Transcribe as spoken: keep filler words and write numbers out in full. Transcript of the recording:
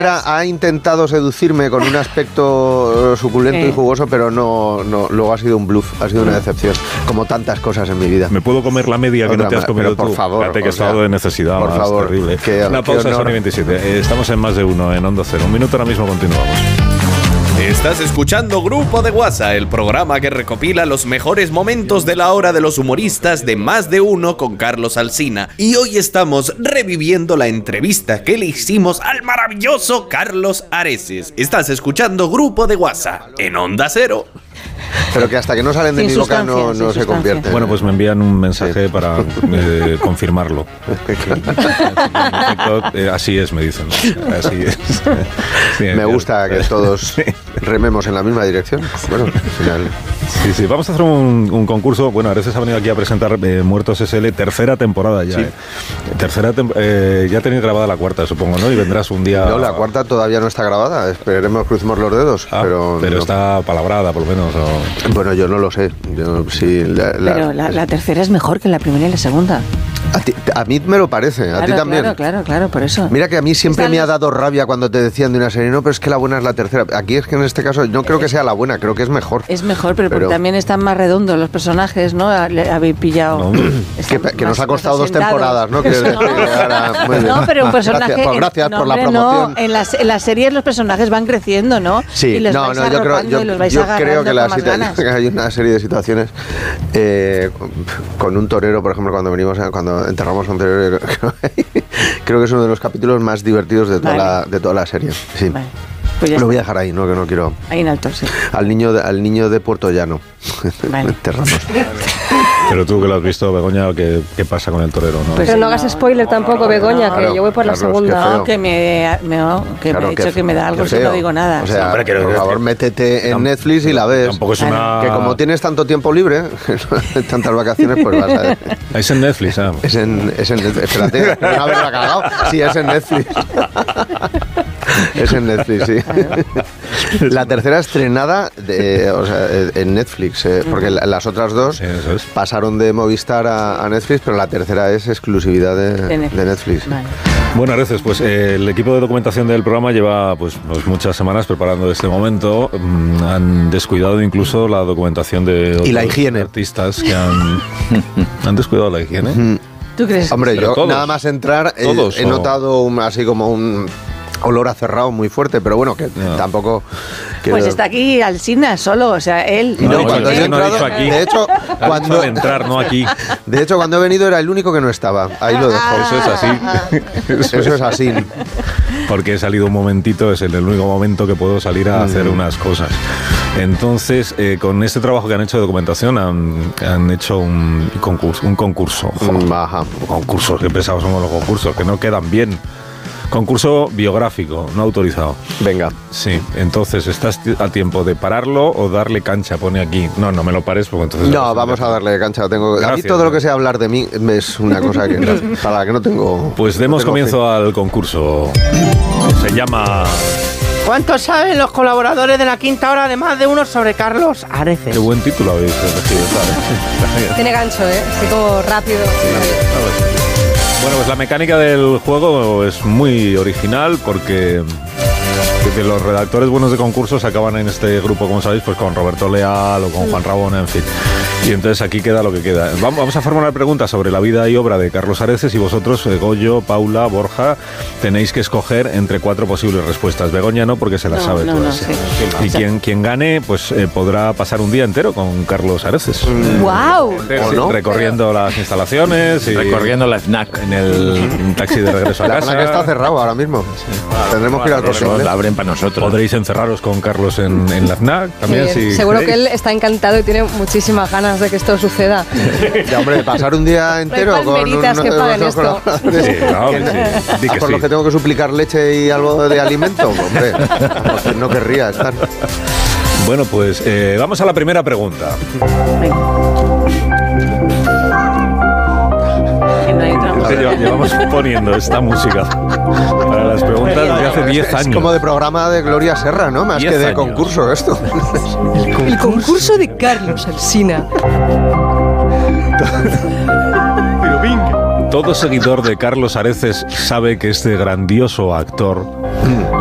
Ha intentado seducirme con un aspecto suculento eh. y jugoso, pero no, no, luego ha sido un bluff, ha sido una decepción, como tantas cosas en mi vida. ¿Me puedo comer la media que Otra no te has comido pero, por tú? Favor, Fíjate que estado sea, de necesidad por más favor, terrible. Que, una pausa, Sony veintisiete. Estamos en Más de Uno, en Onda Cero. Un minuto, ahora mismo continuamos. Estás escuchando Grupo de WhatsApp, el programa que recopila los mejores momentos de la hora de los humoristas de Más de Uno con Carlos Alsina. Y hoy estamos reviviendo la entrevista que le hicimos al maravilloso Carlos Areces. Estás escuchando Grupo de WhatsApp en Onda Cero. Pero que hasta que no salen de sin mi boca no, no se convierte. Bueno, pues me envían un mensaje sí. para eh, confirmarlo. eh, así es, me dicen. Así es. Sí, me gusta que todos rememos en la misma dirección. Bueno, al final... Sí, sí, vamos a hacer un, un concurso. Bueno, Areces ha venido aquí a presentar eh, Muertos S L, tercera temporada ya. Sí. Eh. Tercera tem- eh, ya tenéis grabada la cuarta, supongo, ¿no? Y vendrás un día... No, la cuarta todavía no está grabada. Esperemos, crucemos los dedos. Ah, pero pero no. Está palabrada, por lo menos. O... Bueno, yo no lo sé. Yo, sí, la, la, pero la, la tercera es mejor que la primera y la segunda. A, ti, a mí me lo parece, claro, a ti también. Claro, claro, claro, por eso. Mira que a mí siempre Están me ha los... dado rabia cuando te decían de una serie, no, pero es que la buena es la tercera. Aquí es que en este caso no creo que sea la buena, creo que es mejor. Es mejor, pero, pero... porque también están más redondos los personajes, ¿no? Habéis pillado. No. Que, que nos ha costado dos temporadas, ¿no? Que, no. Ahora, muy bien. No, pero un personaje... Gracias, pues, gracias en, por no, la promoción. No, en las, en las series los personajes van creciendo, ¿no? Sí, y los no, vais no, yo creo, yo, y los vais yo creo que, la situa- que hay una serie de situaciones eh, con un torero, por ejemplo, cuando venimos, a, cuando enterramos a un torero, creo que es uno de los capítulos más divertidos de toda, vale. la, de toda la serie. Sí. Vale. Pues lo voy a dejar ahí, no que no quiero. Ahí en alto, sí. Al niño de, al niño de Puerto Llano. Vale. Enterramos. Pero tú que lo has visto, Begoña, ¿qué, qué pasa con el torero? ¿No? Pues pero no hagas spoiler tampoco, Begoña, no, que claro, yo voy por la Carlos, segunda. No, que me, me, que claro, me ha dicho que, que me da algo si no digo nada. O sea, hombre, que, por favor, métete en Netflix y la ves. Tampoco es una... Que como tienes tanto tiempo libre, tantas vacaciones, pues vas a ver. Es en Netflix, ¿eh? Es en, es en Netflix. Espérate, no haberla cagado. Sí, es en Netflix. Es en Netflix, sí. La tercera estrenada de, o sea, en Netflix, eh, porque las otras dos sí, es. pasaron de Movistar a, a Netflix, pero la tercera es exclusividad de, de Netflix. De Netflix. Vale. Bueno, Areces, pues eh, el equipo de documentación del programa lleva pues, pues muchas semanas preparando este momento. Mm, han descuidado incluso la documentación de y la higiene. Artistas que han, han descuidado la higiene. Mm. ¿Tú crees? Hombre, pero yo todos, nada más entrar he, todos, he notado un, así como un olor a cerrado muy fuerte, pero bueno, que no. tampoco... Quiero... Pues está aquí Alsina solo, o sea, él... No, no, cuando he entrado, no aquí. De hecho, cuando... entrar, no aquí. De hecho, cuando he venido era el único que no estaba. Ahí lo dejo. Eso es así. Eso, Eso es así. Porque he salido un momentito, es el único momento que puedo salir a mm. hacer unas cosas. Entonces, eh, con este trabajo que han hecho de documentación, han, han hecho un concurso. Un concurso. Baja. Un concurso, qué pesados somos los concursos, que no quedan bien. Concurso biográfico, no autorizado. Venga. Sí, entonces, ¿estás a tiempo de pararlo o darle cancha? Pone aquí. No, no me lo pares porque entonces... No, vamos a darle cancha. Tengo, a mí todo lo que sea hablar de mí es una cosa que, para la que no tengo... Pues demos no comienzo fin. al concurso. Se llama... ¿Cuánto saben los colaboradores de la quinta hora de Más de Uno sobre Carlos Areces? Qué buen título habéis elegido. Tiene gancho, ¿eh? Así como rápido. Sí, bueno, pues la mecánica del juego es muy original porque, porque los redactores buenos de concursos acaban en este grupo, como sabéis, pues con Roberto Leal o con Juan Rabona, en fin. Y entonces aquí queda lo que queda. Vamos, vamos a formular preguntas sobre la vida y obra de Carlos Areces y vosotros, Goyo, Paula, Borja, tenéis que escoger entre cuatro posibles respuestas. Begoña no, porque se las no, sabe no, todas. No, sí. Y quien, quien gane, pues eh, podrá pasar un día entero con Carlos Areces. ¡Guau! Mm. Wow. ¿No? Recorriendo Pero... las instalaciones y recorriendo la FNAC en el taxi de regreso a la casa. La FNAC está cerrado ahora mismo. Sí. Vale, Tendremos vale, que ir al próximo. La abren para nosotros. Podréis encerraros con Carlos en, en la FNAC también. Si seguro queréis. Que él está encantado y tiene muchísimas ganas de que esto suceda. Ya, hombre, pasar un día entero con uno que paguen esto. Sí, claro, sí. Por sí. lo que tengo que suplicar leche y algo de alimento, hombre, no, no querría estar. Bueno, pues eh, vamos a la primera pregunta. Llevamos poniendo esta música para las preguntas de hace diez años. Es como de programa de Gloria Serra, ¿no? Más que de años. Concurso esto. El concurso, El concurso de Carlos Alsina. Todo seguidor de Carlos Areces sabe que este grandioso actor